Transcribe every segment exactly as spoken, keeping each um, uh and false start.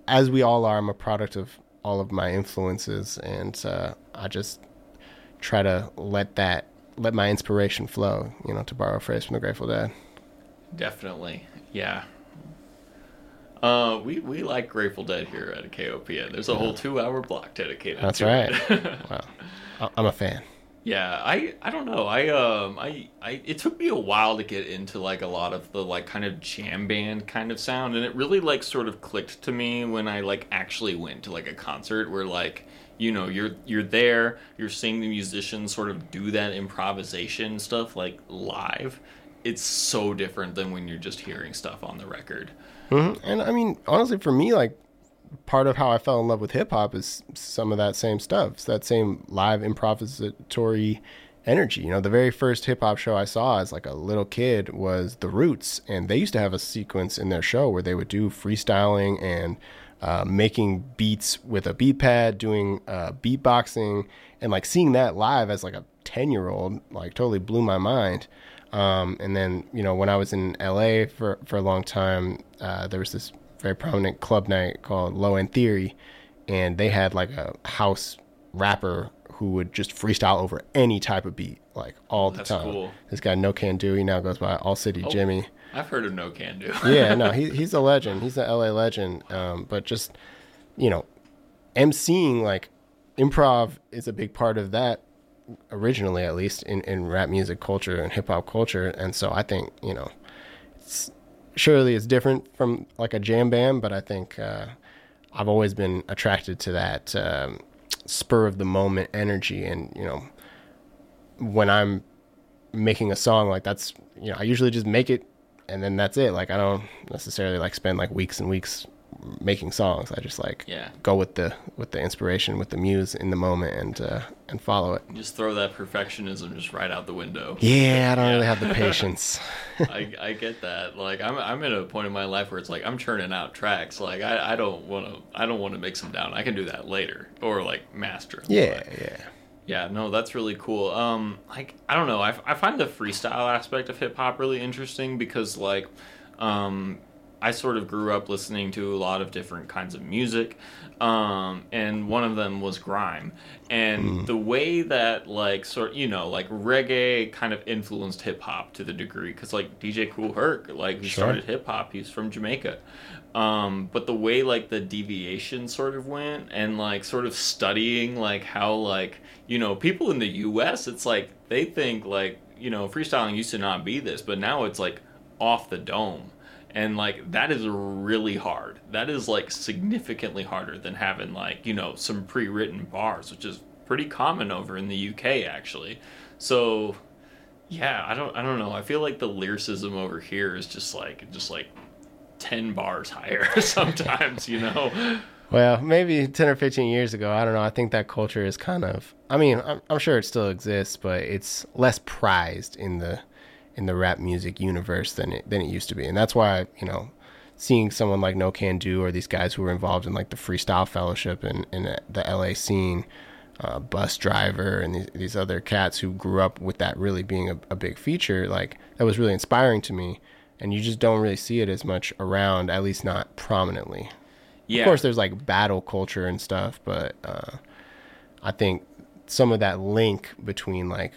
as we all are, I'm a product of all of my influences, and uh, I just try to let that let my inspiration flow. You know, to borrow a phrase from the Grateful Dead. Definitely, yeah. Uh, we, we like Grateful Dead here at K O P N. There's a yeah. whole two-hour block dedicated That's to right. it. Wow. I'm a fan. Yeah, I, I don't know. I um I, I it took me a while to get into like a lot of the like kind of jam band kind of sound, and it really like sort of clicked to me when I like actually went to like a concert where like, you know, you're you're there, you're seeing the musicians sort of do that improvisation stuff like live. It's so different than when you're just hearing stuff on the record. Mm-hmm. And I mean, honestly, for me, like, part of how I fell in love with hip hop is some of that same stuff. It's that same live improvisatory energy. You know, the very first hip hop show I saw as like a little kid was The Roots, and they used to have a sequence in their show where they would do freestyling and uh, making beats with a beat pad, doing uh, beatboxing, and like seeing that live as like a ten year old, like totally blew my mind. Um, and then, you know, when I was in L A for, for a long time, uh, there was this very prominent club night called Low End Theory, and they had like a house rapper who would just freestyle over any type of beat, like all the That's time. Cool. This guy No Can Do, he now goes by All City oh, Jimmy. I've heard of No Can Do. Yeah, no, he he's a legend. He's an L A legend. Um, but just, you know, emceeing, like, improv is a big part of that, originally at least, in, in rap music culture and hip hop culture. And so I think, you know, it's, surely it's different from like a jam band, but I think uh, I've always been attracted to that um, spur of the moment energy. And, you know, when I'm making a song, like, that's, you know, I usually just make it and then that's it. Like, I don't necessarily like spend like weeks and weeks making songs. I just like yeah. go with the with the inspiration, with the muse in the moment, and uh, and follow it. Just throw that perfectionism just right out the window. Yeah, I don't yeah. really have the patience. I I get that. Like, I'm I'm at a point in my life where it's like I'm churning out tracks. Like, I, I don't want to I don't want to mix them down. I can do that later, or like master them. Yeah, but, yeah. Yeah, no, that's really cool. Um, like, I don't know. I, I find the freestyle aspect of hip hop really interesting because, like, um, I sort of grew up listening to a lot of different kinds of music, um, and one of them was grime. And mm. the way that, like, sort you know, like, reggae kind of influenced hip hop to the degree, because, like, D J Kool Herc, like, he sure. started hip hop. He's from Jamaica. Um, but the way, like, the deviation sort of went, and, like, sort of studying, like, how, like, you know, people in the U S, it's like, they think, like, you know, freestyling used to not be this, but now it's, like, off the dome. And, like, that is really hard. That is, like, significantly harder than having, like, you know, some pre-written bars, which is pretty common over in the U K, actually. So, yeah, I don't I don't know. I feel like the lyricism over here is just, like, just, like, ten bars higher sometimes, you know? Well, maybe ten or fifteen years ago, I don't know. I think that culture is kind of, I mean, I'm, I'm sure it still exists, but it's less prized in the in the rap music universe than it than it used to be. And that's why, you know, seeing someone like No Can Do, or these guys who were involved in like the Freestyle Fellowship and in, in the L A scene, uh, Bus Driver, and these, these other cats who grew up with that really being a, a big feature, like, that was really inspiring to me. And you just don't really see it as much around, at least not prominently. Yeah. Of course, there's like battle culture and stuff, but uh, I think some of that link between like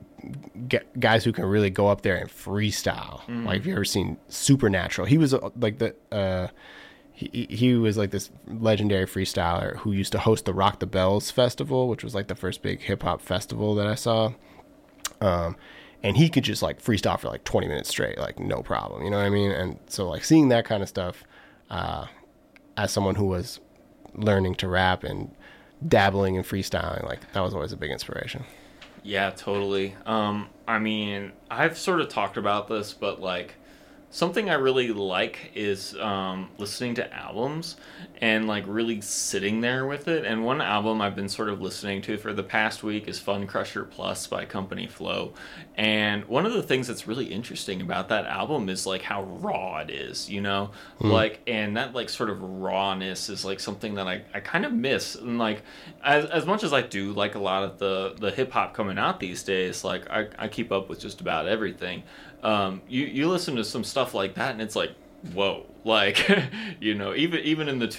g- guys who can really go up there and freestyle. Mm-hmm. Like, if you ever seen Supernatural, he was uh, like the uh, he he was like this legendary freestyler who used to host the Rock the Bells Festival, which was like the first big hip hop festival that I saw. Um, and he could just like freestyle for like twenty minutes straight, like no problem. You know what I mean? And so like seeing that kind of stuff. Uh, as someone who was learning to rap and dabbling in freestyling, like, that was always a big inspiration. Yeah, totally. Um, I mean, I've sort of talked about this, but like, something I really like is um, listening to albums and like really sitting there with it. And one album I've been sort of listening to for the past week is Fun Crusher Plus by Company Flow. And one of the things that's really interesting about that album is like how raw it is, you know, mm. like, and that like sort of rawness is like something that I, I kind of miss. And like, as as much as I do like a lot of the, the hip hop coming out these days, like I, I keep up with just about everything. Um, you, you listen to some stuff like that and it's like, whoa, like, you know, even, even in the